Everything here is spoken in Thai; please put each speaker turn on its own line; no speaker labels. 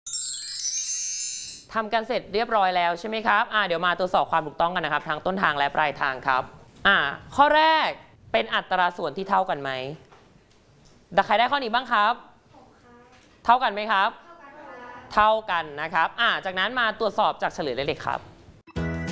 ทำกันเสร็จเรียบร้อยแล้วใช่ไหมครับเดี๋ยวมาตรวจสอบความถูกต้องกันนะครับทั้งต้นทางและปลายทางครับข้อแรกเป็นอัตราส่วนที่เท่ากันไหมใครได้ข้อนี้บ้างครับเท่ากันไหมครับเท่ากันนะครับจากนั้นมาตรวจสอบจากเฉลยเลขครับ